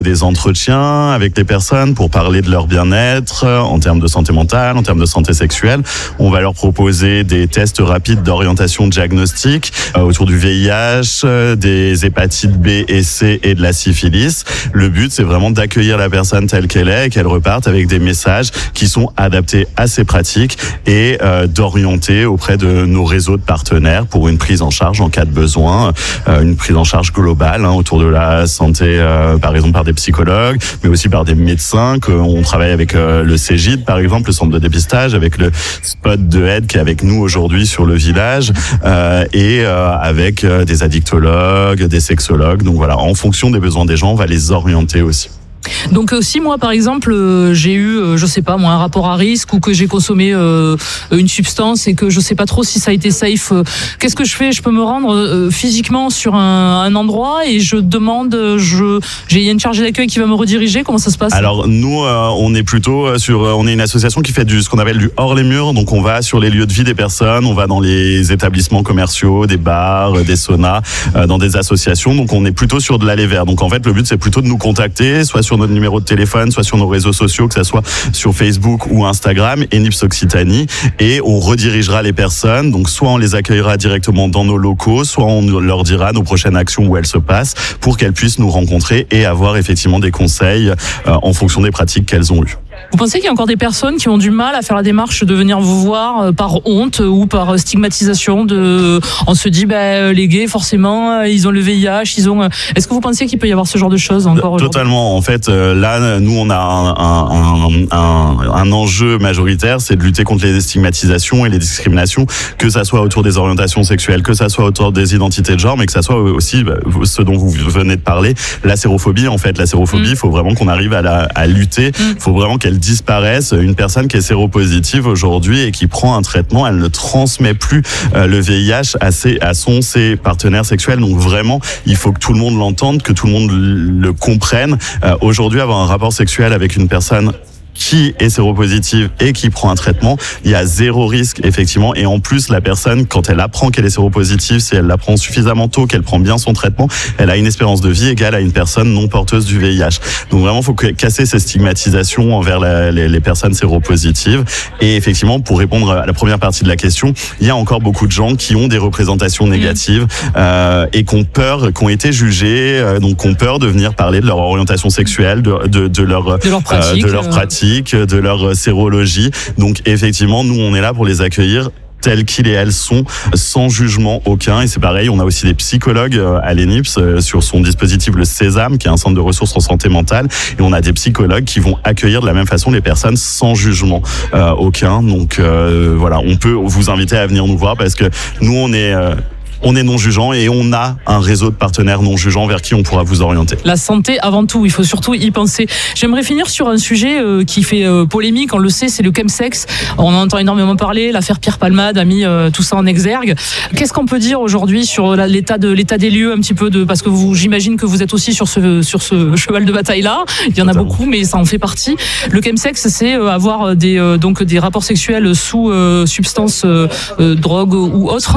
des entretiens avec les personnes pour parler de leur bien-être en termes de santé mentale, en termes de santé sexuelle. On va leur proposer des tests rapides d'orientation diagnostique autour du VIH, des hépatites B et C et de la syphilis. Le but, c'est vraiment d'accueillir la personne telle qu'elle est et qu'elle reparte avec des messages qui sont adaptés à ses pratiques et d'orienter auprès de nos réseaux de partenaires pour une prise en charge en cas de besoin, une prise en charge globale autour de la santé, par exemple par des psychologues, mais aussi par des médecins. On travaille avec le CEGID, par exemple, le centre de dépistage, avec le spot de aide qui est avec nous aujourd'hui sur le village, et avec des addictologues, des sexologues. Donc voilà, en fonction des besoins des gens, on va les orienter aussi. Donc si moi par exemple j'ai eu je sais pas moi un rapport à risque ou que j'ai consommé une substance et que je sais pas trop si ça a été safe, qu'est-ce que je fais? Je peux me rendre physiquement sur un endroit et je demande, il y a une chargée d'accueil qui va me rediriger, comment ça se passe? Alors nous on est plutôt on est une association qui fait ce qu'on appelle du hors les murs, donc on va sur les lieux de vie des personnes, on va dans les établissements commerciaux, des bars, des saunas, dans des associations, donc on est plutôt sur de l'aller vers. Donc en fait le but c'est plutôt de nous contacter, soit sur notre numéro de téléphone, soit sur nos réseaux sociaux, que ça soit sur Facebook ou Instagram, Enips Occitanie, et on redirigera les personnes. Donc soit on les accueillera directement dans nos locaux, soit on leur dira nos prochaines actions où elles se passent pour qu'elles puissent nous rencontrer et avoir effectivement des conseils en fonction des pratiques qu'elles ont eues. Vous pensez qu'il y a encore des personnes qui ont du mal à faire la démarche de venir vous voir par honte ou par stigmatisation on se dit les gays forcément ils ont le VIH, est-ce que vous pensez qu'il peut y avoir ce genre de choses encore aujourd'hui? Totalement. En fait là nous on a un enjeu majoritaire, c'est de lutter contre les stigmatisations et les discriminations, que ça soit autour des orientations sexuelles, que ça soit autour des identités de genre, mais que ça soit aussi ce dont vous venez de parler, la sérophobie. En fait la sérophobie, il faut vraiment qu'on arrive à lutter, il faut vraiment qu'elle disparaisse. Une personne qui est séropositive aujourd'hui et qui prend un traitement, elle ne transmet plus le VIH à ses partenaires sexuels. Donc vraiment, il faut que tout le monde l'entende, que tout le monde le comprenne. Aujourd'hui, avoir un rapport sexuel avec une personne qui est séropositive et qui prend un traitement, il y a zéro risque effectivement, et en plus la personne, quand elle apprend qu'elle est séropositive, si elle l'apprend suffisamment tôt, qu'elle prend bien son traitement, elle a une espérance de vie égale à une personne non porteuse du VIH. Donc vraiment il faut casser ces stigmatisations envers les personnes séropositives. Et effectivement, pour répondre à la première partie de la question, il y a encore beaucoup de gens qui ont des représentations négatives et qui ont peur, qui ont été jugés, donc qui ont peur de venir parler de leur orientation sexuelle, de leur pratique, de leur sérologie. Donc effectivement, nous on est là pour les accueillir tels qu'ils et elles sont, sans jugement aucun. Et c'est pareil, on a aussi des psychologues à l'Enips sur son dispositif le Sésame, qui est un centre de ressources en santé mentale, et on a des psychologues qui vont accueillir de la même façon les personnes sans jugement aucun. Donc voilà, on peut vous inviter à venir nous voir parce que nous on est non-jugeant et on a un réseau de partenaires non-jugeants vers qui on pourra vous orienter. La santé avant tout, il faut surtout y penser. J'aimerais finir sur un sujet qui fait polémique, on le sait, c'est le chemsex. On en entend énormément parler, l'affaire Pierre Palmade a mis tout ça en exergue. Qu'est-ce qu'on peut dire aujourd'hui sur l'état des lieux un petit peu parce que j'imagine que vous êtes aussi sur ce cheval de bataille-là. Il y en a beaucoup, mais ça en fait partie. Le chemsex, c'est avoir des rapports sexuels sous substance, drogue ou autre.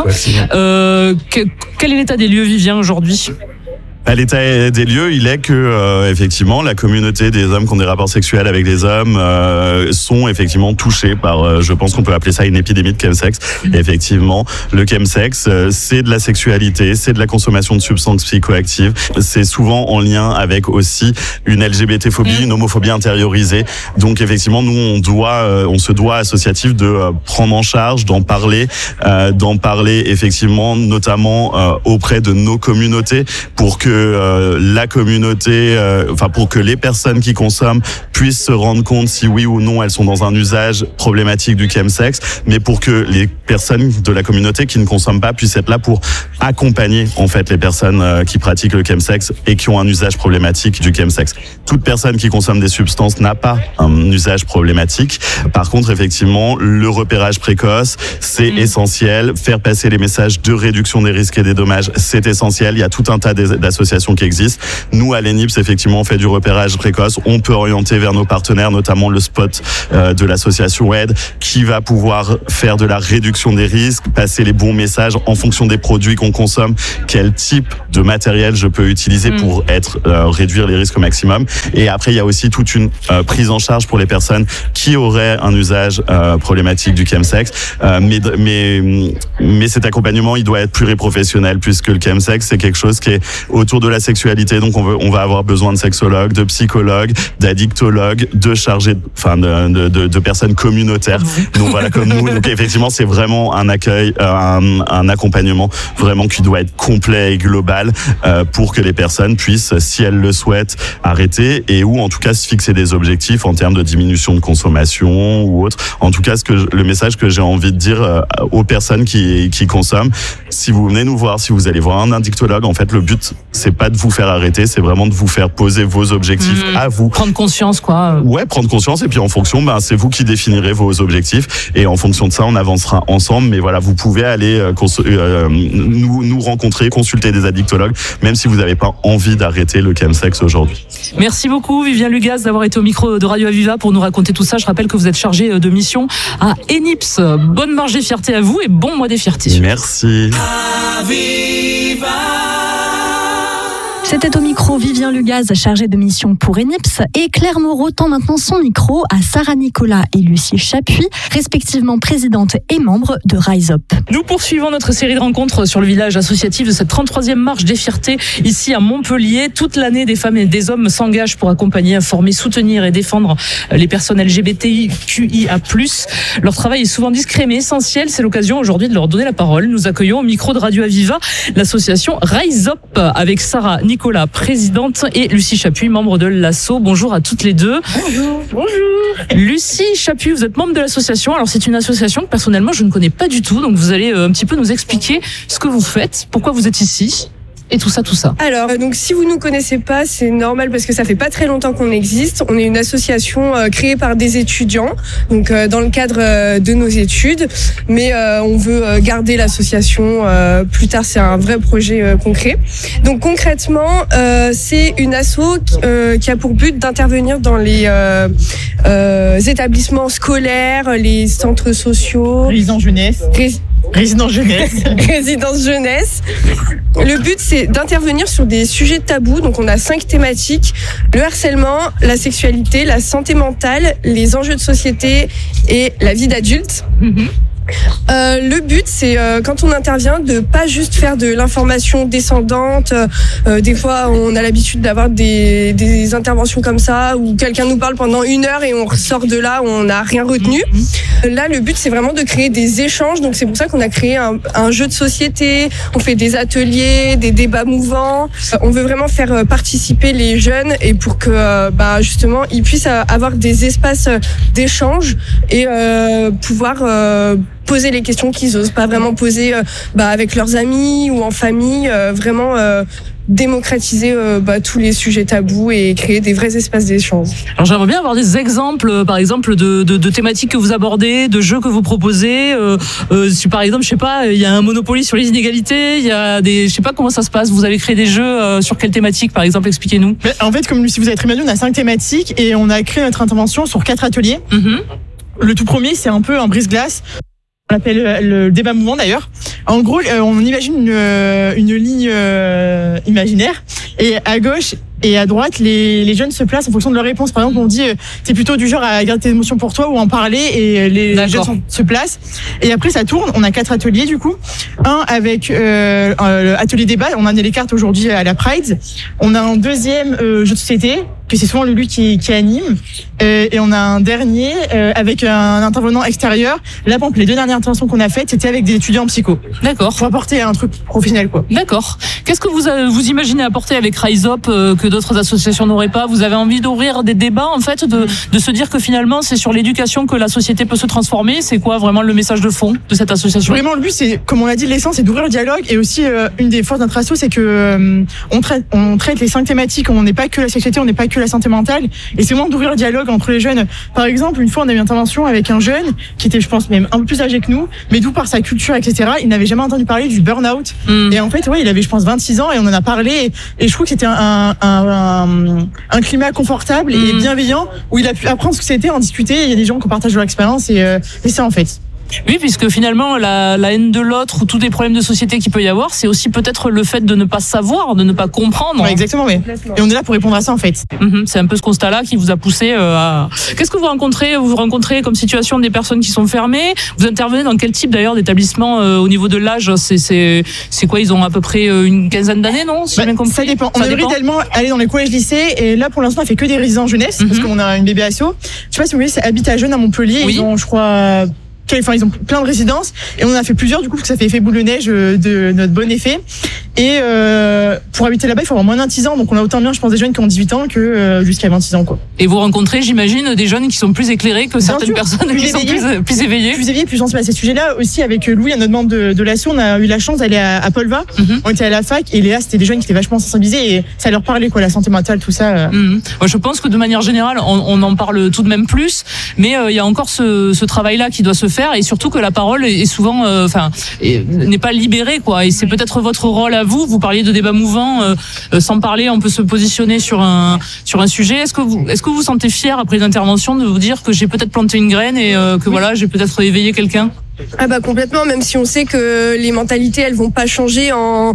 Quel est l'état des lieux, Vivien, aujourd'hui ? À l'état des lieux, il est que effectivement la communauté des hommes qui ont des rapports sexuels avec des hommes sont effectivement touchés par, je pense qu'on peut appeler ça une épidémie de chemsex. Effectivement, le chemsex, c'est de la sexualité, c'est de la consommation de substances psychoactives. C'est souvent en lien avec aussi une LGBT-phobie, une homophobie intériorisée. Donc effectivement, nous on se doit associatif de prendre en charge, d'en parler effectivement, notamment auprès de nos communautés, pour que la communauté, pour que les personnes qui consomment puissent se rendre compte si oui ou non elles sont dans un usage problématique du chemsex, mais pour que les personnes de la communauté qui ne consomment pas puissent être là pour accompagner en fait les personnes qui pratiquent le chemsex et qui ont un usage problématique du chemsex. Toute personne qui consomme des substances n'a pas un usage problématique. Par contre, effectivement, le repérage précoce, c'est essentiel. Faire passer les messages de réduction des risques et des dommages, c'est essentiel. Il y a tout un tas d'associations associations qui existent. Nous, à l'ENIPS, effectivement, on fait du repérage précoce. On peut orienter vers nos partenaires, notamment le SPOT de l'association Aide, qui va pouvoir faire de la réduction des risques, passer les bons messages en fonction des produits qu'on consomme, quel type de matériel je peux utiliser pour réduire les risques au maximum. Et après, il y a aussi toute une prise en charge pour les personnes qui auraient un usage problématique du chemsex. Mais cet accompagnement, il doit être pluriprofessionnel, puisque le chemsex, c'est quelque chose qui est autour de la sexualité. Donc, on va avoir besoin de sexologues, de psychologues, d'addictologues, de chargés, de personnes communautaires. Donc voilà, comme nous. Donc effectivement, c'est vraiment un accueil, un accompagnement vraiment qui doit être complet et global pour que les personnes puissent, si elles le souhaitent, arrêter et ou en tout cas se fixer des objectifs en termes de diminution de consommation ou autre. En tout cas, le message que j'ai envie de dire aux personnes qui consomment, si vous venez nous voir, si vous allez voir un addictologue, en fait, le but, c'est pas de vous faire arrêter, c'est vraiment de vous faire poser vos objectifs à vous. Prendre conscience, quoi. Ouais, prendre conscience et puis en fonction, c'est vous qui définirez vos objectifs et en fonction de ça, on avancera ensemble. Mais voilà, vous pouvez aller nous rencontrer, consulter des addictologues, même si vous n'avez pas envie d'arrêter le chemsex aujourd'hui. Merci beaucoup, Vivien Lugaz, d'avoir été au micro de Radio Aviva pour nous raconter tout ça. Je rappelle que vous êtes chargé de mission à ENIPS. Bonne marge des fiertés à vous et bon mois des fiertés. Merci. Aviva. C'était au micro Vivien Lugaz, chargé de mission pour ENIPS, et Claire Moreau tend maintenant son micro à Sarah Nicolas et Lucie Chapuis, respectivement présidente et membre de Rise Up. Nous poursuivons notre série de rencontres sur le village associatif de cette 33e marche des fiertés ici à Montpellier. Toute l'année, des femmes et des hommes s'engagent pour accompagner, informer, soutenir et défendre les personnes LGBTQIA+. Leur travail est souvent discret mais essentiel. C'est l'occasion aujourd'hui de leur donner la parole. Nous accueillons au micro de Radio Aviva l'association Rise Up avec Sarah Nicolas, présidente, et Lucie Chapuis, membre de l'asso. Bonjour à toutes les deux. Bonjour. Bonjour. Lucie Chapuis, vous êtes membre de l'association. Alors c'est une association que personnellement je ne connais pas du tout, donc vous allez un petit peu nous expliquer ce que vous faites, pourquoi vous êtes ici. Et tout ça. Alors, donc si vous nous connaissez pas, c'est normal parce que ça fait pas très longtemps qu'on existe. On est une association créée par des étudiants, donc dans le cadre de nos études. Mais on veut garder l'association plus tard. C'est un vrai projet concret. Donc concrètement, c'est une asso qui a pour but d'intervenir dans les établissements scolaires, les centres sociaux, résidence jeunesse. Résidence jeunesse. Le but, c'est d'intervenir sur des sujets tabous. Donc, on a 5 thématiques. Le harcèlement, la sexualité, la santé mentale, les enjeux de société et la vie d'adulte. Le but, c'est quand on intervient de pas juste faire de l'information descendante. Des fois, on a l'habitude d'avoir des interventions comme ça où quelqu'un nous parle pendant 1 heure et on ressort de là où on n'a rien retenu. Là, le but, c'est vraiment de créer des échanges. Donc, c'est pour ça qu'on a créé un jeu de société. On fait des ateliers, des débats mouvants. On veut vraiment faire participer les jeunes et pour que, justement, ils puissent avoir des espaces d'échange et pouvoir poser les questions qu'ils osent pas vraiment poser avec leurs amis ou en famille, vraiment démocratiser tous les sujets tabous et créer des vrais espaces d'échange. Alors j'aimerais bien avoir des exemples, par exemple de thématiques que vous abordez, de jeux que vous proposez. Si par exemple, je sais pas, il y a un Monopoly sur les inégalités, il y a je sais pas comment ça se passe. Vous avez créé des jeux sur quelle thématique, par exemple, expliquez-nous. En fait, comme si vous avez très bien dit, on a 5 thématiques et on a créé notre intervention sur 4 ateliers. Le tout premier, c'est un peu un brise-glace. On l'appelle le débat mouvant d'ailleurs. En gros, on imagine une ligne imaginaire et à gauche et à droite, les jeunes se placent en fonction de leurs réponses. Par exemple, on dit t'es plutôt du genre à garder tes émotions pour toi ou en parler et les jeunes se placent. Et après, ça tourne. On a 4 ateliers du coup. Un avec atelier débat. On a les cartes aujourd'hui à la Pride. On a un deuxième jeu de société que c'est souvent Lulu qui anime. Et on a un dernier avec un intervenant extérieur. Là, par exemple, les 2 dernières interventions qu'on a faites, c'était avec des étudiants en psycho. D'accord. Pour apporter un truc professionnel, quoi. D'accord. Qu'est-ce que vous imaginez apporter avec Rise Up que d'autres associations n'auraient pas? Vous avez envie d'ouvrir des débats, en fait, de se dire que finalement, c'est sur l'éducation que la société peut se transformer. C'est quoi vraiment le message de fond de cette association? Vraiment, le but, c'est, comme on l'a dit, l'essence, c'est d'ouvrir le dialogue. Et aussi, une des forces de notre asso, c'est que on traite les 5 thématiques. On n'est pas que la sexualité, on n'est pas que la santé mentale et c'est vraiment d'ouvrir le dialogue entre les jeunes. Par exemple, une fois on a eu une intervention avec un jeune qui était, je pense, même un peu plus âgé que nous, mais d'où par sa culture, etc., il n'avait jamais entendu parler du burn-out. Et en fait, ouais, il avait, je pense, 26 ans et on en a parlé et je trouve que c'était un climat confortable et bienveillant où il a pu apprendre ce que c'était, en discuter. Il y a des gens qui partagent leur expérience et ça en fait. Oui, puisque finalement, la haine de l'autre ou tous les problèmes de société qu'il peut y avoir, c'est aussi peut-être le fait de ne pas savoir, de ne pas comprendre. Ouais, exactement, oui. Et on est là pour répondre à ça, en fait. C'est un peu ce constat-là qui vous a poussé à... Qu'est-ce que vous rencontrez ? Vous rencontrez comme situation des personnes qui sont fermées ? Vous intervenez dans quel type d'ailleurs d'établissement au niveau de l'âge ? C'est quoi ? Ils ont à peu près une quinzaine d'années, non ? Si j'ai bien compris. Ça dépend. On aimerait tellement aller dans les collèges, lycées, et là, pour l'instant, on fait que des résidents jeunesse, parce qu'on a une bébé asso. Je sais pas si vous voyez, c'est Habitat Jeune à Montpellier. Oui. Ils ont, je crois... Enfin, ils ont plein de résidences et on en a fait plusieurs du coup parce que ça fait effet boule de neige de notre bon effet. Et pour habiter là-bas, il faut avoir moins d'un 10 ans. Donc on a autant bien, je pense, des jeunes qui ont 18 ans que jusqu'à 26 ans, quoi. Et vous rencontrez, j'imagine, des jeunes qui sont plus éclairés que certaines personnes qui sont plus éveillées. Plus éveillées, plus sensibles à ces sujets-là. Aussi, avec Louis, un autre membre de l'asso, on a eu la chance d'aller à Polva. On était à la fac et Léa, c'était des jeunes qui étaient vachement sensibilisés et ça leur parlait, quoi, la santé mentale, tout ça. Moi, je pense que de manière générale, on en parle tout de même plus, mais il y a encore ce travail-là qui doit se faire et surtout que la parole est souvent, n'est pas libérée, quoi. Et c'est peut-être votre rôle à vous. Vous parliez de débat mouvant, sans parler, on peut se positionner sur un sujet. Est-ce que vous sentez fier après l'intervention de vous dire que j'ai peut-être planté une graine et que voilà, j'ai peut-être éveillé quelqu'un? Ah bah complètement, même si on sait que les mentalités elles vont pas changer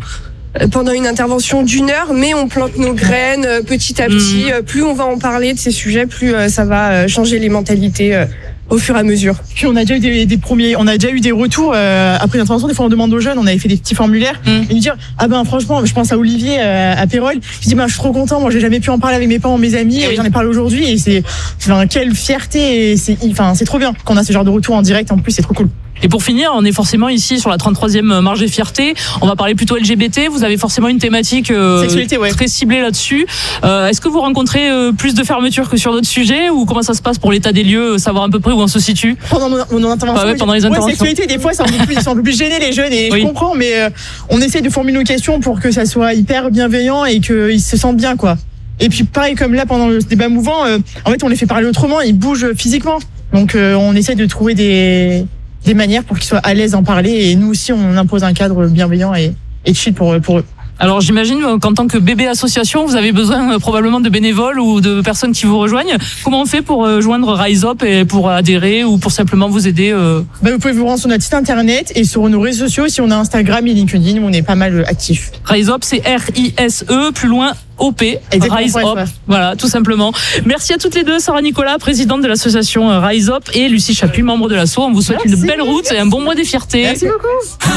pendant une intervention d'1 heure, mais on plante nos graines petit à petit. Plus on va en parler de ces sujets, plus ça va changer les mentalités au fur et à mesure. Puis on a déjà eu on a déjà eu des retours après l'intervention. Des fois on demande aux jeunes, on avait fait des petits formulaires et nous dire franchement, je pense à Olivier à Pérol, je dis je suis trop content, moi j'ai jamais pu en parler avec mes parents, mes amis, et j'en ai parlé aujourd'hui et c'est quelle fierté, et c'est trop bien qu'on a ce genre de retour en direct, en plus c'est trop cool. Et pour finir, on est forcément ici sur la 33e marche des fiertés. On va parler plutôt LGBT. Vous avez forcément une thématique très ciblée là-dessus. Est-ce que vous rencontrez plus de fermeture que sur d'autres sujets, ou comment ça se passe pour l'état des lieux, savoir à peu près où on se situe pendant mon intervention? Pendant les interventions. Sexualité, des fois, ils sont un peu plus gênés, les jeunes, et je comprends, mais on essaie de formuler nos questions pour que ça soit hyper bienveillant et qu'ils se sentent bien, quoi. Et puis pareil, comme là pendant le débat mouvant, en fait on les fait parler autrement, ils bougent physiquement. Donc on essaie de trouver des manières pour qu'ils soient à l'aise d'en parler, et nous aussi on impose un cadre bienveillant et chill pour eux. Alors j'imagine qu'en tant que bébé association, vous avez besoin probablement de bénévoles ou de personnes qui vous rejoignent. Comment on fait pour joindre Rise Up et pour adhérer ou pour simplement vous aider Vous pouvez vous rendre sur notre site internet et sur nos réseaux sociaux. Si on a Instagram et LinkedIn, on est pas mal actifs. Rise Up, c'est R-I-S-E, plus loin OP, Rise Up, voilà, tout simplement. Merci à toutes les deux, Sarah Nicolas, présidente de l'association Rise Up, et Lucie Chapuis, membre de l'asso. On vous souhaite une belle route et un bon mois des fiertés. Merci beaucoup.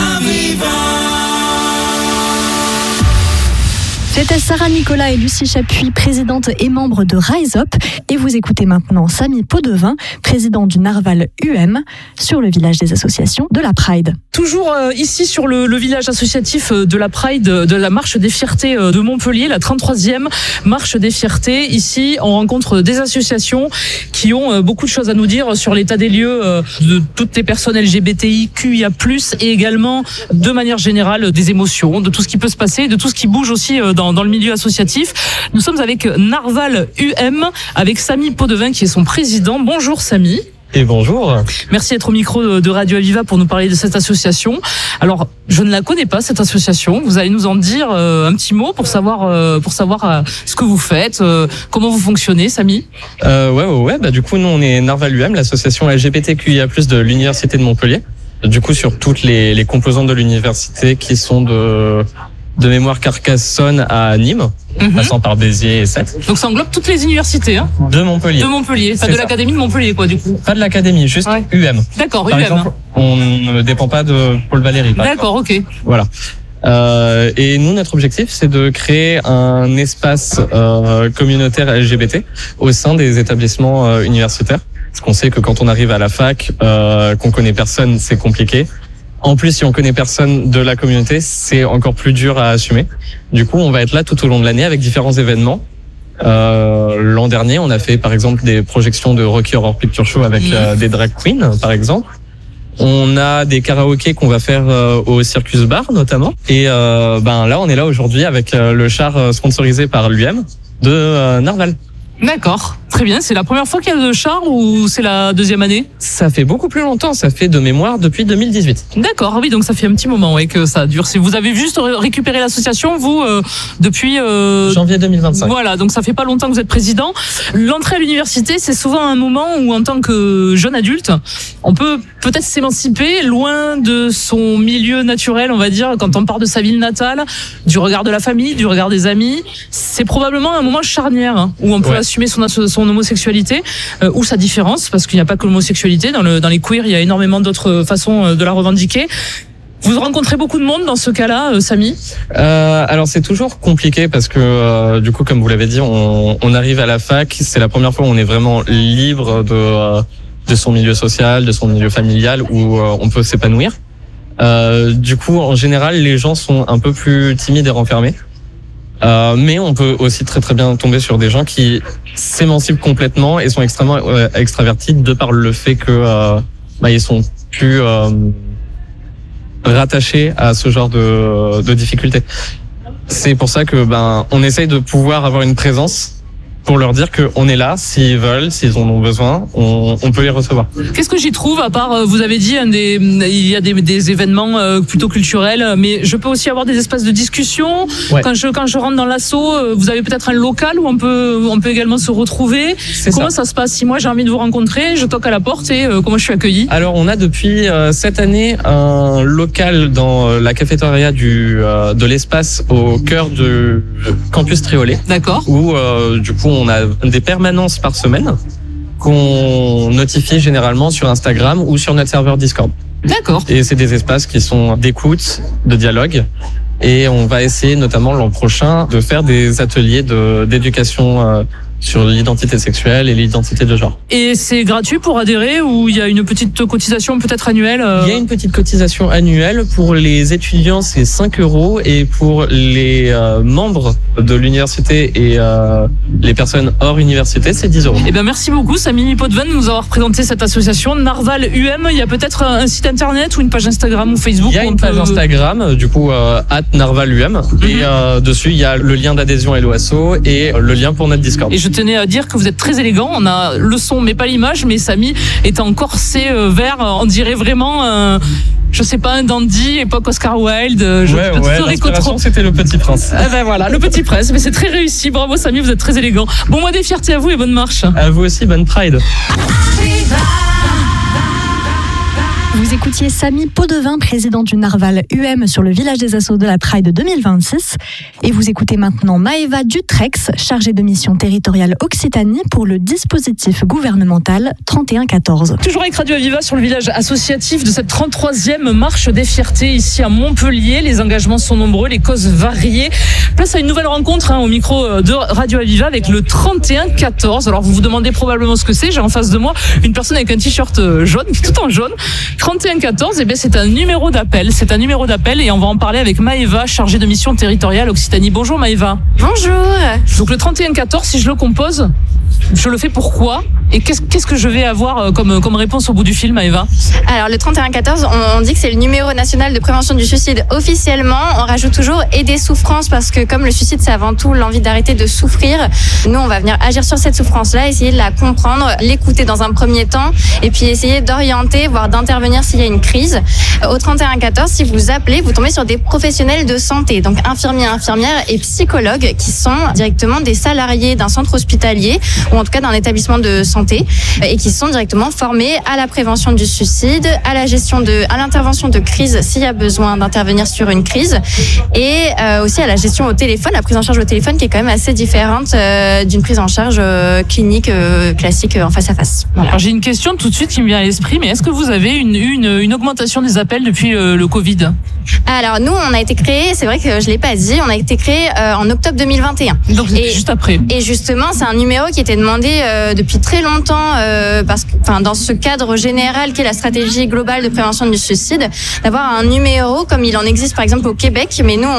C'était Sarah Nicolas et Lucie Chapuis, présidente et membre de Rise Up. Et vous écoutez maintenant Samy Potvin, président du Narval UM, sur le village des associations de la Pride. Toujours ici sur le village associatif de la Pride, de la Marche des Fiertés de Montpellier, la 33e Marche des Fiertés. Ici, on rencontre des associations qui ont beaucoup de choses à nous dire sur l'état des lieux de toutes les personnes LGBTIQIA+, et également, de manière générale, des émotions, de tout ce qui peut se passer, de tout ce qui bouge aussi dans le milieu associatif. Nous sommes avec Narval UM, avec Samy Potvin qui est son président. Bonjour Samy. Et bonjour. Merci d'être au micro de Radio Aviva pour nous parler de cette association. Alors, je ne la connais pas, cette association. Vous allez nous en dire un petit mot pour savoir ce que vous faites, comment vous fonctionnez, Samy. Ouais. Bah, du coup, nous, on est Narval UM, l'association LGBTQIA+, de l'Université de Montpellier. Du coup, sur toutes les composantes de l'université qui sont de mémoire Carcassonne à Nîmes, passant par Béziers et Sète. Donc ça englobe toutes les universités de Montpellier. De Montpellier, pas de l'académie de Montpellier, quoi, du coup. Pas de l'académie, juste UM. D'accord, par UM. Exemple, on ne dépend pas de Paul Valéry. D'accord, ok. Voilà. Et nous, notre objectif, c'est de créer un espace communautaire LGBT au sein des établissements universitaires. Parce qu'on sait que quand on arrive à la fac, qu'on connaît personne, c'est compliqué. En plus, si on connaît personne de la communauté, c'est encore plus dur à assumer. Du coup, on va être là tout au long de l'année avec différents événements. L'an dernier, on a fait par exemple des projections de Rocky Horror Picture Show avec des drag queens, par exemple. On a des karaokés qu'on va faire au Circus Bar notamment. Et là, on est là aujourd'hui avec le char sponsorisé par l'UM de Narval. D'accord, très bien. C'est la première fois qu'il y a de chars ou c'est la deuxième année? Ça fait beaucoup plus longtemps, ça fait de mémoire depuis 2018. D'accord, oui, donc ça fait un petit moment que ça dure. Si vous avez juste récupéré l'association, vous, depuis... janvier 2025. Voilà, donc ça fait pas longtemps que vous êtes président. L'entrée à l'université, c'est souvent un moment où, en tant que jeune adulte, on peut peut-être s'émanciper loin de son milieu naturel, on va dire, quand on part de sa ville natale, du regard de la famille, du regard des amis. C'est probablement un moment charnière où on peut assumer son homosexualité ou sa différence, parce qu'il n'y a pas que l'homosexualité. Dans les queers, il y a énormément d'autres façons de la revendiquer. Vous rencontrez beaucoup de monde dans ce cas-là, Samy? Alors c'est toujours compliqué parce que du coup, comme vous l'avez dit, on arrive à la fac, c'est la première fois où on est vraiment libre de son milieu social, de son milieu familial, où on peut s'épanouir. Du coup, en général, les gens sont un peu plus timides et renfermés. Mais on peut aussi très très bien tomber sur des gens qui s'émancipent complètement et sont extrêmement extravertis de par le fait que ils sont plus rattachés à ce genre de difficultés. C'est pour ça que on essaye de pouvoir avoir une présence pour leur dire qu'on est là, s'ils veulent, s'ils en ont besoin, on peut les recevoir. Qu'est-ce que j'y trouve, à part, vous avez dit, il y a des événements plutôt culturels, mais je peux aussi avoir des espaces de discussion. Ouais. Quand je rentre dans l'asso, vous avez peut-être un local où on peut également se retrouver. Comment ça se passe? Si moi j'ai envie de vous rencontrer, je toque à la porte et comment je suis accueilli? Alors on a depuis cette année un local dans la cafétéria de l'espace au cœur du campus Triolet. D'accord. Où du coup on a des permanences par semaine qu'on notifie généralement sur Instagram ou sur notre serveur Discord. D'accord. Et c'est des espaces qui sont d'écoute, de dialogue. Et on va essayer notamment l'an prochain de faire des ateliers d'éducation sur l'identité sexuelle et l'identité de genre. Et c'est gratuit pour adhérer ou il y a une petite cotisation peut-être annuelle? Il y a une petite cotisation annuelle. Pour les étudiants, c'est 5 € et pour les membres de l'université et les personnes hors université, c'est 10 €. Eh bien, merci beaucoup, Samy Potvin, de nous avoir présenté cette association Narval UM. Il y a peut-être un site internet ou une page Instagram ou Facebook? Il y a une page Instagram, du coup, @NarvalUM. Et dessus, il y a le lien d'adhésion à l'OASO et le lien pour notre Discord. Et je tenais à dire que vous êtes très élégant. On a le son, mais pas l'image. Mais Samy est en corset vert. On dirait vraiment je sais pas, un dandy, époque Oscar Wilde. L'inspiration, c'était le Petit Prince. Voilà, le Petit Prince. Mais c'est très réussi. Bravo, Samy, vous êtes très élégant. Bon mois des fiertés à vous et bonne marche. À vous aussi, bonne Pride. Vous écoutiez Samy Potvin, président du Narval UM sur le village des Assos de la Pride 2026. Et vous écoutez maintenant Maëva Dutrex, chargée de mission territoriale Occitanie pour le dispositif gouvernemental 3114. Toujours avec Radio Aviva sur le village associatif de cette 33e marche des fiertés ici à Montpellier. Les engagements sont nombreux, les causes variées. Place à une nouvelle rencontre au micro de Radio Aviva avec le 3114. Alors vous vous demandez probablement ce que c'est. J'ai en face de moi une personne avec un t-shirt jaune, tout en jaune. 3114, eh bien c'est un numéro d'appel. C'est un numéro d'appel et on va en parler avec Maëva, chargée de mission territoriale Occitanie. Bonjour Maëva. Bonjour. Donc le 3114, si je le compose, je le fais pourquoi? Et qu'est-ce que je vais avoir comme réponse au bout du fil, Maëva? Alors le 3114, on dit que c'est le numéro national de prévention du suicide officiellement. On rajoute toujours et des souffrances parce que comme le suicide c'est avant tout l'envie d'arrêter de souffrir, nous on va venir agir sur cette souffrance-là, essayer de la comprendre, l'écouter dans un premier temps et puis essayer d'orienter, voire d'intervenir s'il y a une crise. Au 3114, si vous appelez, vous tombez sur des professionnels de santé, donc infirmiers, infirmières et psychologues qui sont directement des salariés d'un centre hospitalier ou en tout cas d'un établissement de santé et qui sont directement formés à la prévention du suicide, à l'intervention de crise s'il y a besoin d'intervenir sur une crise et aussi à la gestion au téléphone, la prise en charge au téléphone qui est quand même assez différente d'une prise en charge clinique classique en face à face. Voilà. Alors j'ai une question tout de suite qui me vient à l'esprit, mais est-ce que vous avez une augmentation des appels depuis le Covid? Alors nous on a été créé, c'est vrai que je l'ai pas dit, on a été créé en octobre 2021. Donc juste après. Et justement c'est un numéro qui était demandé depuis très longtemps longtemps, parce que, dans ce cadre général qu'est la stratégie globale de prévention du suicide, d'avoir un numéro comme il en existe par exemple au Québec. Mais nous,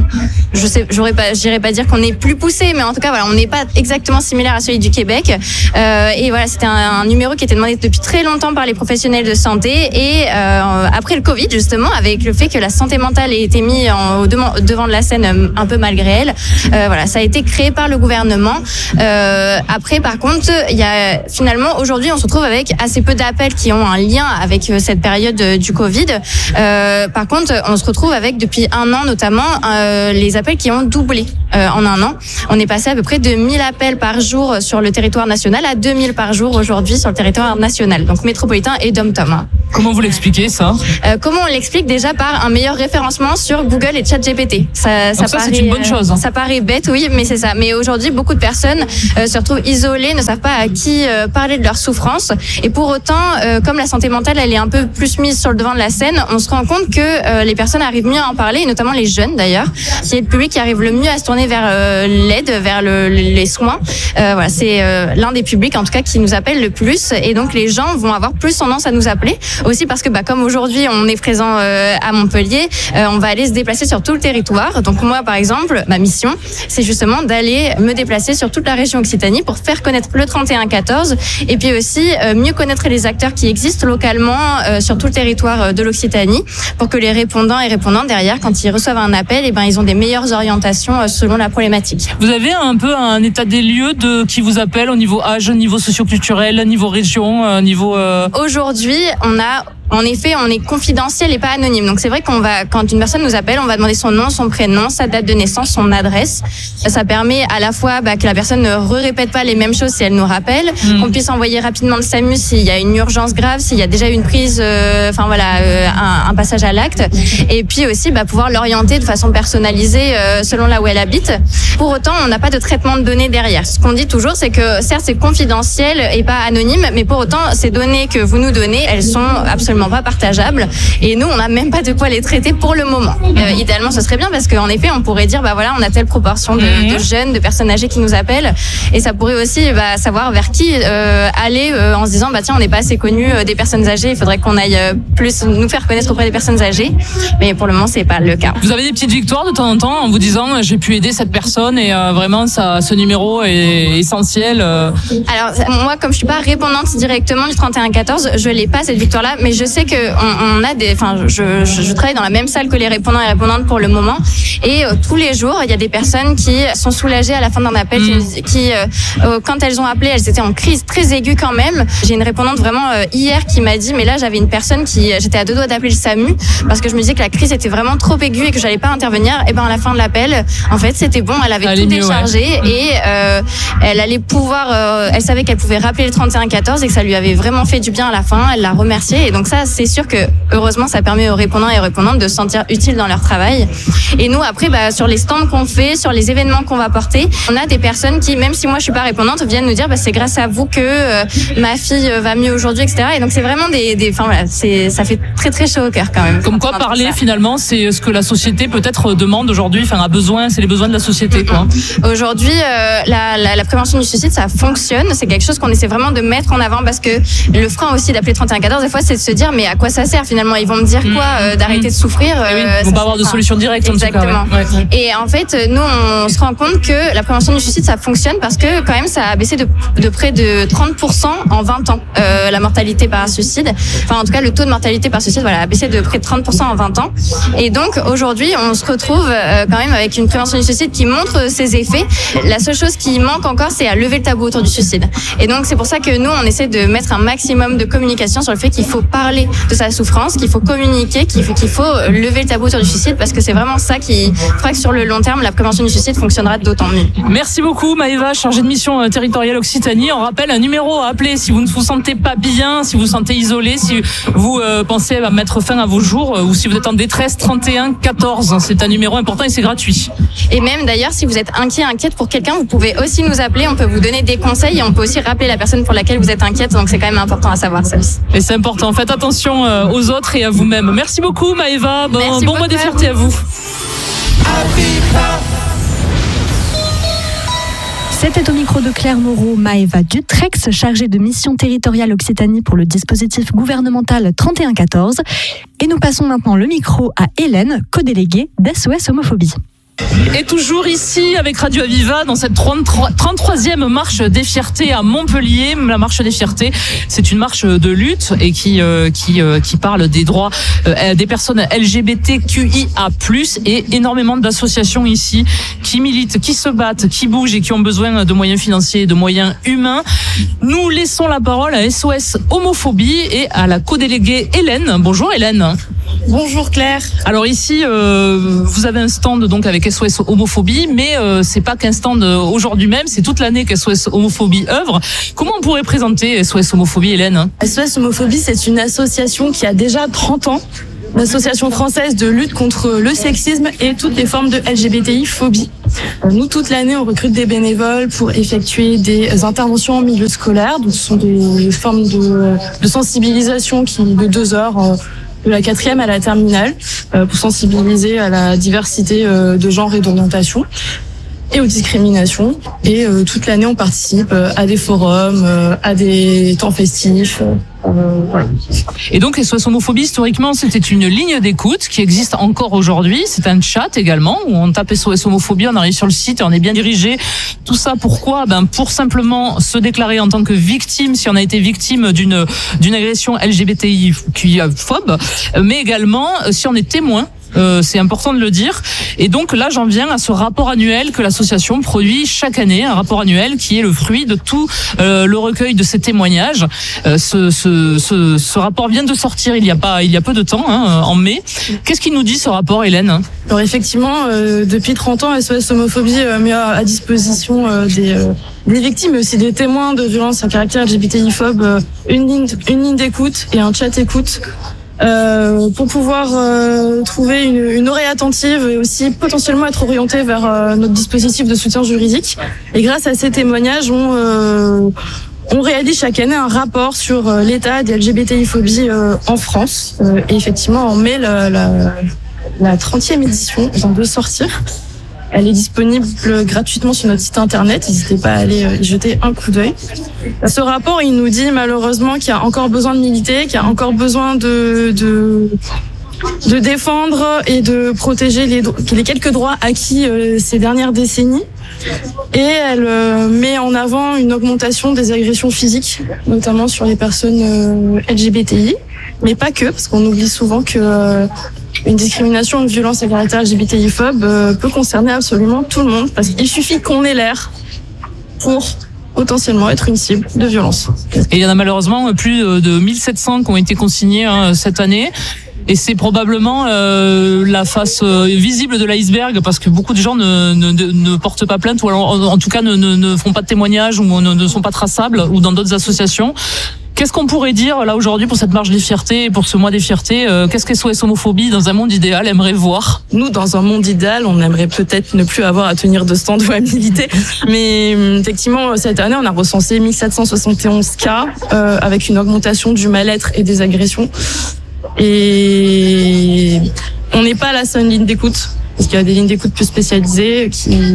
j'irais pas dire qu'on est plus poussé, mais en tout cas, voilà, on n'est pas exactement similaire à celui du Québec. Et voilà, c'était un numéro qui était demandé depuis très longtemps par les professionnels de santé. Et après le Covid, justement, avec le fait que la santé mentale ait été mise devant de la scène un peu malgré elle, voilà, ça a été créé par le gouvernement. Après, par contre, il y a finalement aujourd'hui, on se retrouve avec assez peu d'appels qui ont un lien avec cette période du Covid. Par contre, on se retrouve avec depuis un an notamment les appels qui ont doublé en un an. On est passé à peu près de 1000 appels par jour sur le territoire national à 2000 par jour aujourd'hui sur le territoire national, donc métropolitain et dom-tom. Comment vous l'expliquez ça? Comment on l'explique? Déjà par un meilleur référencement sur Google et ChatGPT. Ça paraît, c'est une bonne chose. Ça paraît bête, oui, mais c'est ça. Mais aujourd'hui, beaucoup de personnes se retrouvent isolées, ne savent pas à qui parler de leur souffrance. Et pour autant, comme la santé mentale, elle est un peu plus mise sur le devant de la scène, on se rend compte que les personnes arrivent mieux à en parler, et notamment les jeunes d'ailleurs, qui est le public qui arrive le mieux à se tourner vers l'aide, vers les soins. Voilà, c'est l'un des publics en tout cas qui nous appelle le plus, et donc les gens vont avoir plus tendance à nous appeler aussi parce que comme aujourd'hui on est présent à Montpellier, on va aller se déplacer sur tout le territoire. Donc moi par exemple, ma mission c'est justement d'aller me déplacer sur toute la région Occitanie pour faire connaître le 3114 et puis aussi mieux connaître les acteurs qui existent localement sur tout le territoire de l'Occitanie pour que les répondants et répondantes derrière, quand ils reçoivent un appel, ils ont des meilleures orientations selon la problématique. Vous avez un peu un état des lieux de qui vous appelle au niveau âge, niveau socio-culturel, niveau région, niveau... Aujourd'hui, en effet, on est confidentiel et pas anonyme. Donc c'est vrai quand une personne nous appelle, on va demander son nom, son prénom, sa date de naissance, son adresse. Ça permet à la fois que la personne ne répète pas les mêmes choses si elle nous rappelle, qu'on puisse envoyer rapidement le SAMU s'il y a une urgence grave, s'il y a déjà une prise, un passage à l'acte. Et puis aussi pouvoir l'orienter de façon personnalisée selon là où elle habite. Pour autant, on n'a pas de traitement de données derrière. Ce qu'on dit toujours, c'est que certes c'est confidentiel et pas anonyme, mais pour autant ces données que vous nous donnez, elles sont absolument pas partageables, et nous on n'a même pas de quoi les traiter pour le moment. Idéalement ce serait bien, parce qu'en effet on pourrait dire on a telle proportion de jeunes, de personnes âgées qui nous appellent, et ça pourrait aussi savoir vers qui aller en se disant tiens, on n'est pas assez connu des personnes âgées, il faudrait qu'on aille plus nous faire connaître auprès des personnes âgées, mais pour le moment c'est pas le cas. Vous avez des petites victoires de temps en temps en vous disant j'ai pu aider cette personne et vraiment ce numéro est essentiel? Alors moi, comme je suis pas répondante directement du 3114, je l'ai pas cette victoire là, mais je sais que on a je travaille dans la même salle que les répondants et répondantes pour le moment, et tous les jours il y a des personnes qui sont soulagées à la fin d'un appel, qui quand elles ont appelé, elles étaient en crise très aiguë quand même. J'ai une répondante vraiment hier qui m'a dit mais là j'avais une personne j'étais à deux doigts d'appeler le SAMU parce que je me disais que la crise était vraiment trop aiguë et que j'allais pas intervenir. Et à la fin de l'appel, en fait c'était bon, elle avait tout déchargé, et elle allait pouvoir, elle savait qu'elle pouvait rappeler le 3114 et que ça lui avait vraiment fait du bien à la fin. Elle l'a remercié, et donc ça c'est sûr que heureusement ça permet aux répondants et répondantes de se sentir utiles dans leur travail. Et nous après sur les stands qu'on fait, sur les événements qu'on va porter, on a des personnes qui, même si moi je suis pas répondante, viennent nous dire c'est grâce à vous que ma fille va mieux aujourd'hui, etc. Et donc c'est vraiment ça fait très très chaud au cœur quand même. Comme quoi parler finalement c'est ce que la société peut-être demande aujourd'hui, a besoin, c'est les besoins de la société quoi. Aujourd'hui la prévention du suicide ça fonctionne, c'est quelque chose qu'on essaie vraiment de mettre en avant, parce que le frein aussi d'appeler 3114 des fois c'est de se dire mais à quoi ça sert finalement, ils vont me dire quoi d'arrêter de souffrir, ils vont pas avoir de solution directe. Exactement. En tout cas, ouais. Et en fait nous on se rend compte que la prévention du suicide ça fonctionne parce que quand même ça a baissé de près de 30% en 20 ans la mortalité par suicide, en tout cas le taux de mortalité par suicide a baissé de près de 30% en 20 ans, et donc aujourd'hui on se retrouve quand même avec une prévention du suicide qui montre ses effets. La seule chose qui manque encore c'est à lever le tabou autour du suicide, et donc c'est pour ça que nous on essaie de mettre un maximum de communication sur le fait qu'il faut parler de sa souffrance, qu'il faut communiquer, qu'il faut lever le tabou autour du suicide, parce que c'est vraiment ça qui fera que sur le long terme la prévention du suicide fonctionnera d'autant mieux. Merci beaucoup Maëva, chargée de mission territoriale Occitanie. On rappelle un numéro à appeler si vous ne vous sentez pas bien, si vous vous sentez isolé, si vous pensez à mettre fin à vos jours, ou si vous êtes en détresse, 3114. C'est un numéro important et c'est gratuit. Et même d'ailleurs si vous êtes inquiète pour quelqu'un, vous pouvez aussi nous appeler, on peut vous donner des conseils et on peut aussi rappeler la personne pour laquelle vous êtes inquiète, donc c'est quand même important à savoir ça aussi. Et c'est important, faites attention aux autres et à vous-même. Merci beaucoup Maëva, bon mois des fiertés à vous. C'était au micro de Claire Moreau, Maëva Dutrex, chargée de mission territoriale Occitanie pour le dispositif gouvernemental 3114. Et nous passons maintenant le micro à Hélène, co-déléguée d'SOS Homophobie. Et toujours ici avec Radio Aviva dans cette 33e marche des fiertés à Montpellier. La marche des fiertés, c'est une marche de lutte et qui parle des droits des personnes LGBTQIA+, et énormément d'associations ici qui militent, qui se battent, qui bougent et qui ont besoin de moyens financiers et de moyens humains. Nous laissons la parole à SOS Homophobie et à la co-déléguée Hélène. Bonjour Hélène. Bonjour Claire. Alors ici, vous avez un stand donc avec SOS Homophobie, mais c'est pas qu'un stand aujourd'hui même, c'est toute l'année que SOS Homophobie œuvre. Comment on pourrait présenter SOS Homophobie, Hélène ? SOS Homophobie, c'est une association qui a déjà 30 ans, l'association française de lutte contre le sexisme et toutes les formes de LGBTI-phobie. Nous, toute l'année, on recrute des bénévoles pour effectuer des interventions en milieu scolaire. Donc, ce sont des formes de sensibilisation de 2 heures, de la 4e à la terminale, pour sensibiliser à la diversité de genre et d'orientation et aux discriminations. Et toute l'année, on participe à des forums, à des temps festifs. Voilà. Et donc SOS Homophobie, historiquement, c'était une ligne d'écoute qui existe encore aujourd'hui. C'est un chat également où on tape SOS Homophobie, on arrive sur le site et on est bien dirigé. Tout ça pourquoi ? Pour simplement se déclarer en tant que victime, si on a été victime d'une agression LGBTI-phobe, mais également si on est témoin. C'est important de le dire. Et donc là, j'en viens à ce rapport annuel que l'association produit chaque année, un rapport annuel qui est le fruit de tout le recueil de ces témoignages. Ce rapport vient de sortir il y a peu de temps, en mai. Qu'est-ce qu'il nous dit ce rapport, Hélène ? Alors effectivement, depuis 30 ans, SOS Homophobie met à disposition des victimes, mais aussi des témoins de violences à caractère LGBTI-phobe, une ligne d'écoute et un chat écoute. Pour pouvoir trouver une oreille attentive et aussi potentiellement être orienté vers notre dispositif de soutien juridique. Et grâce à ces témoignages, on réalise chaque année un rapport sur l'état des LGBTI-phobies en France. Et effectivement, en mai, la 30e édition vient de sortir. Elle est disponible gratuitement sur notre site internet. N'hésitez pas à aller y jeter un coup d'œil. Ce rapport, il nous dit malheureusement qu'il y a encore besoin de militer, qu'il y a encore besoin de défendre et de protéger les quelques droits acquis ces dernières décennies. Et elle met en avant une augmentation des agressions physiques, notamment sur les personnes LGBTI, mais pas que, parce qu'on oublie souvent que une discrimination, une violence à caractère LGBTI-phobe peut concerner absolument tout le monde, parce qu'il suffit qu'on ait l'air pour potentiellement être une cible de violence. Et il y en a malheureusement plus de 1700 qui ont été consignés cette année. Et c'est probablement la face visible de l'iceberg, parce que beaucoup de gens ne portent pas plainte, ou alors, en tout cas ne font pas de témoignages, ou ne sont pas traçables, ou dans d'autres associations. Qu'est-ce qu'on pourrait dire là aujourd'hui pour cette marche des fiertés et pour ce mois des fiertés ? Qu'est-ce que SOS Homophobie dans un monde idéal aimerait voir ? Nous, dans un monde idéal, on aimerait peut-être ne plus avoir à tenir de stand ou à militer. Mais effectivement, cette année, on a recensé 1771 cas avec une augmentation du mal-être et des agressions. Et on n'est pas la seule ligne d'écoute, parce qu'il y a des lignes d'écoute plus spécialisées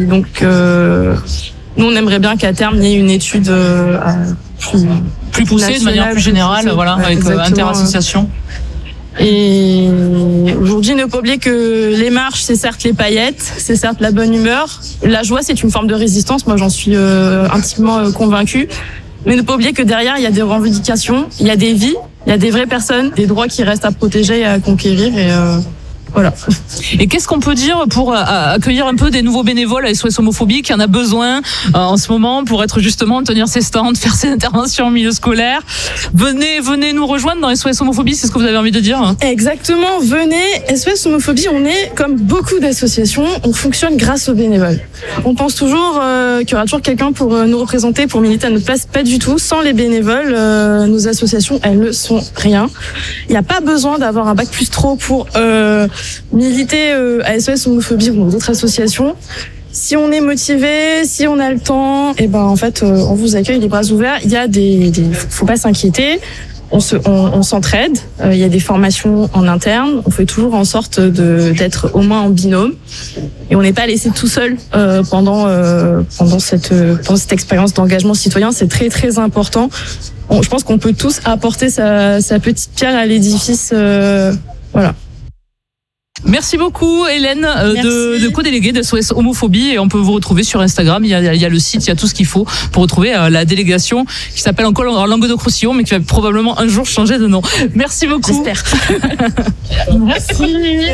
nous, on aimerait bien qu'à terme, il y ait une étude plus poussée, de manière plus générale, voilà, avec interassociation. Et aujourd'hui, ne pas oublier que les marches, c'est certes les paillettes, c'est certes la bonne humeur. La joie, c'est une forme de résistance. Moi, j'en suis intimement convaincue. Mais ne pas oublier que derrière, il y a des revendications, il y a des vies, il y a des vraies personnes, des droits qui restent à protéger et à conquérir. Et voilà. Et qu'est-ce qu'on peut dire pour accueillir un peu des nouveaux bénévoles à SOS Homophobie qui en a besoin en ce moment pour être justement tenir ses stands, faire ses interventions en milieu scolaire. Venez nous rejoindre dans SOS Homophobie, c'est ce que vous avez envie de dire ? Exactement, venez. SOS Homophobie, on est comme beaucoup d'associations, on fonctionne grâce aux bénévoles. On pense toujours qu'il y aura toujours quelqu'un pour nous représenter, pour militer à notre place. Pas du tout. Sans les bénévoles, nos associations, elles ne sont rien. Il n'y a pas besoin d'avoir un bac+3 pour militer à SOS Homophobie ou d'autres associations. Si on est motivé, si on a le temps, et en fait, on vous accueille les bras ouverts. Il y a faut pas s'inquiéter. on s'entraide. Il y a des formations en interne. On fait toujours en sorte d'être au moins en binôme. Et on n'est pas laissé tout seul pendant cette expérience d'engagement citoyen. C'est très très important. Je pense qu'on peut tous apporter sa petite pierre à l'édifice. Voilà. Merci beaucoup Hélène de co-déléguée de SOS Homophobie, et on peut vous retrouver sur Instagram, il y a le site, il y a tout ce qu'il faut pour retrouver la délégation qui s'appelle encore en Languedoc-Roussillon mais qui va probablement un jour changer de nom. Merci beaucoup. J'espère. Merci.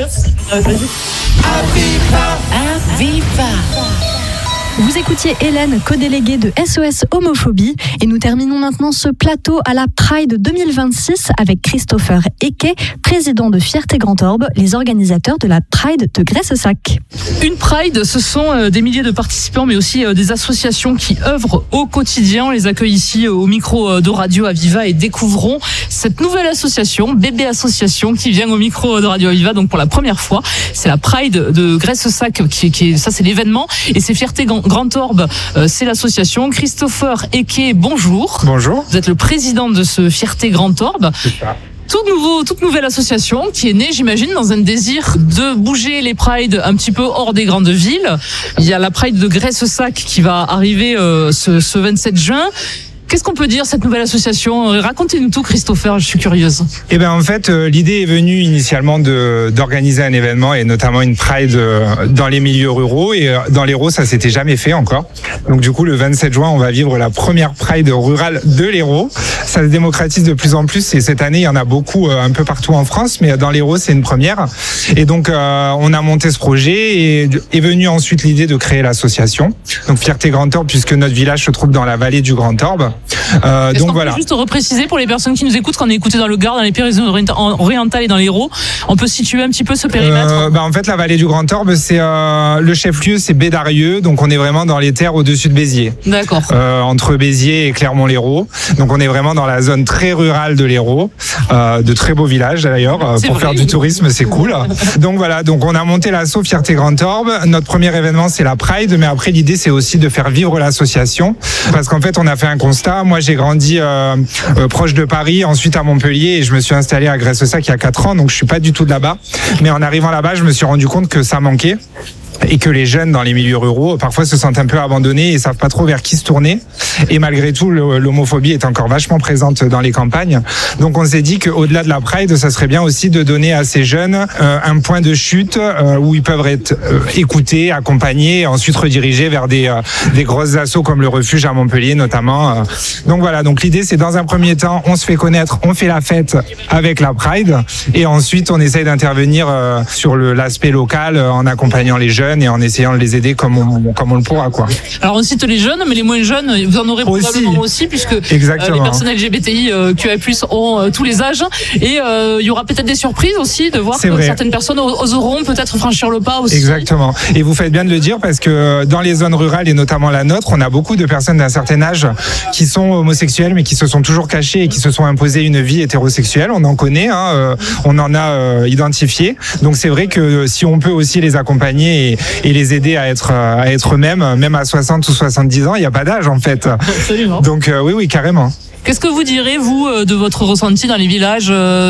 Vous écoutiez Hélène, co-déléguée de SOS Homophobie, et nous terminons maintenant ce plateau à la Pride 2026 avec Christopher Eke, président de Fierté Grand Orbe, les organisateurs de la Pride de Graissessac. Une Pride, ce sont des milliers de participants, mais aussi des associations qui œuvrent au quotidien. On les accueille ici au micro de Radio Aviva et découvrons cette nouvelle association, Bébé Association, qui vient au micro de Radio Aviva donc pour la première fois. C'est la Pride de Graissessac, ça c'est l'événement, et c'est Fierté Grand Orbe, c'est l'association. Christopher Eke, bonjour. Bonjour. Vous êtes le président de ce Fierté Grand Orbe. C'est ça. Toute nouvelle association qui est née, j'imagine, dans un désir de bouger les prides un petit peu hors des grandes villes. Il y a la Pride de Graissessac qui va arriver ce 27 juin. Qu'est-ce qu'on peut dire, cette nouvelle association? Racontez-nous tout, Christopher, je suis curieuse. Eh ben, en fait, l'idée est venue initialement d'organiser un événement, et notamment une Pride dans les milieux ruraux, et dans l'Hérault, ça s'était jamais fait encore. Donc du coup, le 27 juin, on va vivre la première Pride rurale de l'Hérault. Ça se démocratise de plus en plus, et cette année, il y en a beaucoup un peu partout en France, mais dans l'Hérault, c'est une première. Et donc, on a monté ce projet, et est venue ensuite l'idée de créer l'association. Donc Fierté Grand Orbe, puisque notre village se trouve dans la vallée du Grand Orbe. Donc voilà. Peut juste repréciser pour les personnes qui nous écoutent, qu'on est écouté dans le Gard, dans les Pyrénées-Orientales et dans l'Hérault, on peut situer un petit peu ce périmètre. En fait, la vallée du Grand Orbe, c'est le chef-lieu, c'est Bédarieux, donc on est vraiment dans les terres au-dessus de Béziers. D'accord. Entre Béziers et Clermont-Lérault, donc on est vraiment dans la zone très rurale de l'Hérault, de très beaux villages d'ailleurs. Pour faire du tourisme, c'est cool. Donc voilà, donc on a monté l'asso Fierté Grand Orbe. Notre premier événement, c'est la Pride, mais après l'idée, c'est aussi de faire vivre l'association, parce qu'en fait, on a fait un constat. Moi, j'ai grandi proche de Paris, ensuite à Montpellier, et je me suis installé à Graissessac il y a 4 ans, donc je suis pas du tout de là-bas. Mais en arrivant là-bas, je me suis rendu compte que ça manquait, et que les jeunes dans les milieux ruraux parfois se sentent un peu abandonnés et savent pas trop vers qui se tourner. Et malgré tout, l'homophobie est encore vachement présente dans les campagnes. Donc on s'est dit qu'au-delà de la Pride, ça serait bien aussi de donner à ces jeunes un point de chute où ils peuvent être écoutés, accompagnés, et ensuite redirigés vers des grosses assos comme le Refuge à Montpellier notamment. Donc voilà, donc l'idée c'est dans un premier temps, on se fait connaître, on fait la fête avec la Pride, et ensuite on essaye d'intervenir sur l'aspect local en accompagnant les jeunes et en essayant de les aider comme on le pourra, quoi. Alors on cite les jeunes, mais les moins jeunes, vous en aurez probablement aussi, puisque les personnes LGBTI QA+ ont tous les âges, et il y aura peut-être des surprises aussi de voir que certaines personnes oseront peut-être franchir le pas aussi. Exactement. Et vous faites bien de le dire, parce que dans les zones rurales et notamment la nôtre, on a beaucoup de personnes d'un certain âge qui sont homosexuelles, mais qui se sont toujours cachées et qui se sont imposées une vie hétérosexuelle. On en connaît, on en a identifié. Donc c'est vrai que si on peut aussi les accompagner et les aider à être eux-mêmes, même à 60 ou 70 ans, il n'y a pas d'âge en fait. Absolument. Donc oui, carrément. Qu'est-ce que vous direz, vous, de votre ressenti dans les villages?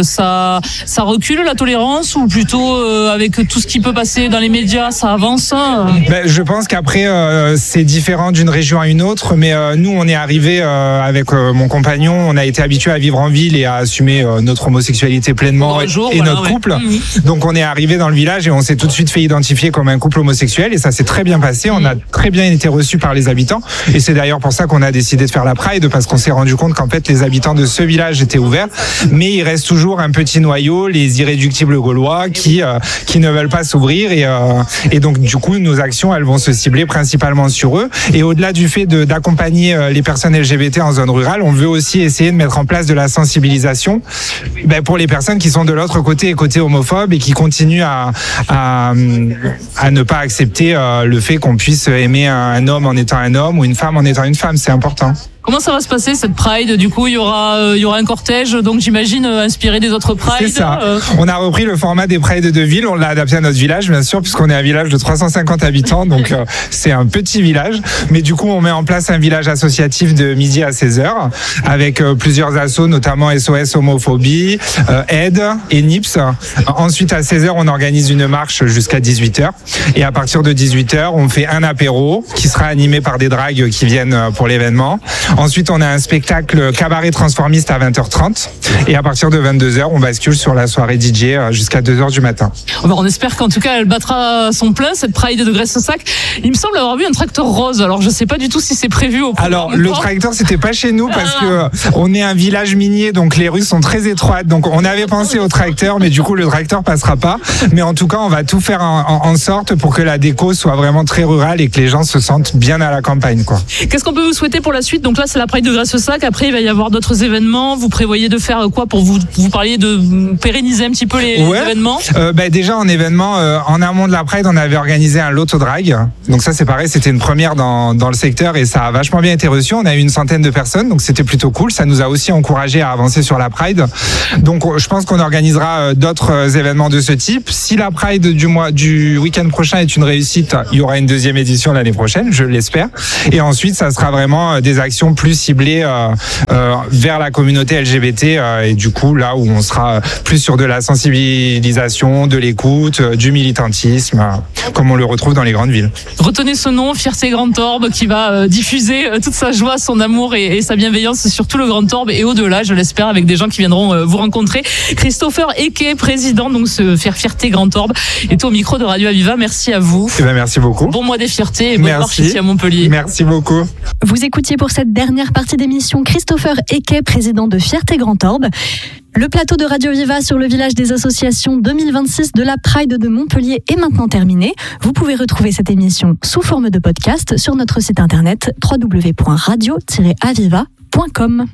Ça recule la tolérance, ou plutôt avec tout ce qui peut passer dans les médias, ça avance? Je pense qu'après, c'est différent d'une région à une autre, mais nous, on est arrivé avec mon compagnon, on a été habitué à vivre en ville et à assumer notre homosexualité pleinement notre couple. Donc on est arrivé dans le village et on s'est tout de suite fait identifier comme un couple homosexuel, et ça s'est très bien passé. On a très bien été reçus par les habitants, et c'est d'ailleurs pour ça qu'on a décidé de faire la Pride, parce qu'on s'est rendu compte qu'en fait les habitants de ce village étaient ouverts, mais il reste toujours un petit noyau, les irréductibles gaulois, qui ne veulent pas s'ouvrir, et donc du coup nos actions, elles vont se cibler principalement sur eux. Et au-delà du fait d'accompagner les personnes LGBT en zone rurale, on veut aussi essayer de mettre en place de la sensibilisation pour les personnes qui sont de l'autre côté, côté homophobe, et qui continuent à ne pas accepter le fait qu'on puisse aimer un homme en étant un homme ou une femme en étant une femme. C'est important. Comment ça va se passer cette Pride? Du coup, il y aura un cortège, donc j'imagine inspiré des autres Prides. C'est ça. On a repris le format des Prides de ville, on l'a adapté à notre village, bien sûr, puisqu'on est un village de 350 habitants, donc c'est un petit village. Mais du coup, on met en place un village associatif de midi à 16h, avec plusieurs assos, notamment SOS Homophobie, Aide et NIPS. Ensuite, à 16h, on organise une marche jusqu'à 18h. Et à partir de 18h, on fait un apéro qui sera animé par des dragues qui viennent pour l'événement. Ensuite, on a un spectacle cabaret transformiste à 20h30. Et à partir de 22h, on bascule sur la soirée DJ jusqu'à 2h du matin. On espère qu'en tout cas, elle battra son plein, cette Pride de Graisse-au-Sac. Il me semble avoir vu un tracteur rose. Alors, je sais pas du tout si c'est prévu au programme. Alors, le tracteur, c'était pas chez nous parce que on est un village minier, donc les rues sont très étroites. Donc, on avait pensé au tracteur, mais du coup, le tracteur passera pas. Mais en tout cas, on va tout faire en sorte pour que la déco soit vraiment très rurale et que les gens se sentent bien à la campagne, quoi. Qu'est-ce qu'on peut vous souhaiter pour la suite? Donc là, c'est la Pride de Graisse-au-Sac. Après, il va y avoir d'autres événements. Vous prévoyez de faire quoi pour vous parliez de pérenniser un petit peu les événements? Déjà, en événement, en amont de la Pride, on avait organisé un loto drag. Donc ça, c'est pareil, c'était une première dans le secteur et ça a vachement bien été reçu. On a eu une centaine de personnes, donc c'était plutôt cool. Ça nous a aussi encouragé à avancer sur la Pride. Donc, je pense qu'on organisera d'autres événements de ce type. Si la Pride du week-end prochain est une réussite, il y aura une deuxième édition l'année prochaine, je l'espère. Et ensuite, ça sera vraiment des actions plus ciblées vers la communauté LGBT et du coup, là où on sera plus sur de la sensibilisation, de l'écoute, du militantisme, comme on le retrouve dans les grandes villes. Retenez ce nom, Fierté Grand Orbe, qui va diffuser toute sa joie, son amour et sa bienveillance sur tout le Grand Orbe et au-delà, je l'espère, avec des gens qui viendront vous rencontrer. Christopher Eke, président, donc ce Fierté Grand Orbe, est au micro de Radio Aviva. Merci à vous. Merci beaucoup. Bon mois des fiertés et bonne marche ici à Montpellier. Merci beaucoup. Vous écoutiez pour cette dernière partie d'émission Christopher Eke, président de Fierté Grand Orbe. Le plateau de Radio Aviva sur le village des associations 2026 de la Pride de Montpellier est maintenant terminé. Vous pouvez retrouver cette émission sous forme de podcast sur notre site internet www.radio-aviva.com.